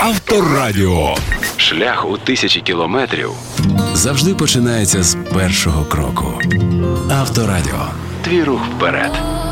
Авторадіо. Шлях у тисячі кілометрів Завжди починається з першого кроку. Авторадіо. Твій рух вперед.